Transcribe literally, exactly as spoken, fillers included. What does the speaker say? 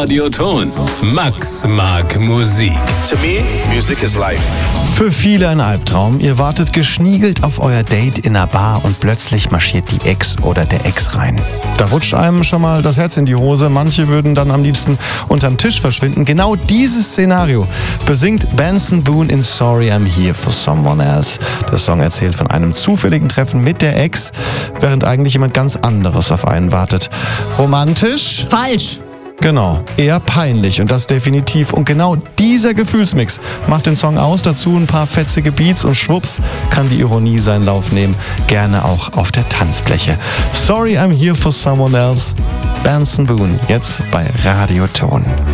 Radioton. Max mag Musik. To me, music is life. Für viele ein Albtraum. Ihr wartet geschniegelt auf euer Date in einer Bar und plötzlich marschiert die Ex oder der Ex rein. Da rutscht einem schon mal das Herz in die Hose. Manche würden dann am liebsten unterm Tisch verschwinden. Genau dieses Szenario besingt Benson Boone in Sorry I'm Here for Someone Else. Der Song erzählt von einem zufälligen Treffen mit der Ex, während eigentlich jemand ganz anderes auf einen wartet. Romantisch? Falsch. Genau, eher peinlich und das definitiv. Und genau dieser Gefühlsmix macht den Song aus. Dazu ein paar fetzige Beats und schwupps kann die Ironie seinen Lauf nehmen. Gerne auch auf der Tanzfläche. Sorry I'm Here for Someone Else. Benson Boone, jetzt bei Radioton.